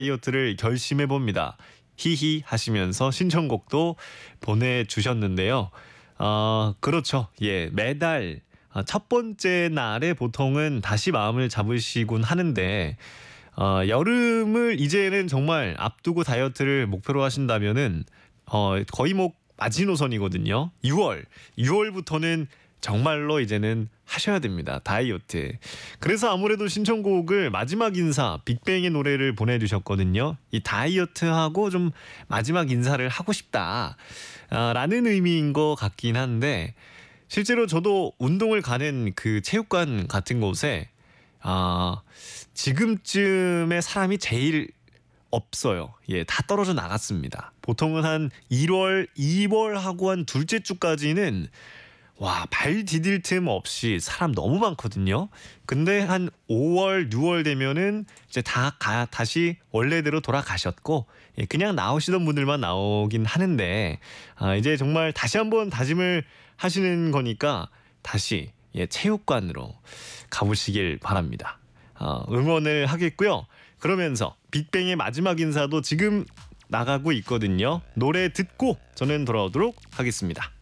다이어트를 결심해 봅니다. 히히 하시면서 신청곡도 보내주셨는데요. 그렇죠. 예, 매달 첫 번째 날에 보통은 다시 마음을 잡으시곤 하는데 여름을 이제는 정말 앞두고 다이어트를 목표로 하신다면은 거의 뭐 마지노선이거든요. 6월부터는 정말로 이제는 하셔야 됩니다. 다이어트. 그래서 아무래도 신청곡을 마지막 인사 빅뱅의 노래를 보내주셨거든요. 이 다이어트하고 좀 마지막 인사를 하고 싶다 라는 의미인 것 같긴 한데, 실제로 저도 운동을 가는 그 체육관 같은 곳에 지금쯤에 사람이 제일 없어요. 예, 다 떨어져 나갔습니다. 보통은 한 1월, 2월 하고 한 둘째 주까지는 와, 발 디딜 틈 없이 사람 너무 많거든요. 근데 한 5월, 6월 되면은 이제 다시 원래대로 돌아가셨고, 예, 그냥 나오시던 분들만 나오긴 하는데, 이제 정말 다시 한번 다짐을 하시는 거니까 다시 예, 체육관으로 가보시길 바랍니다. 응원을 하겠고요. 그러면서 빅뱅의 마지막 인사도 지금 나가고 있거든요. 노래 듣고 저는 돌아오도록 하겠습니다.